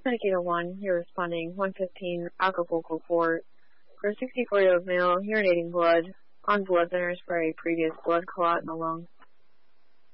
Medicator 1, you're responding 115 Acapulco Fort for a 64-year-old male urinating blood on blood thinners for a previous blood clot in the lung.